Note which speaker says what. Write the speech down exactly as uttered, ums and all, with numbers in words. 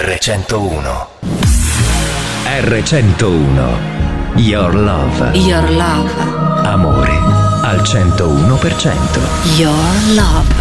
Speaker 1: erre centouno.
Speaker 2: erre centouno. Your love.
Speaker 3: Your love.
Speaker 2: Amore al centouno per cento.
Speaker 3: Your love.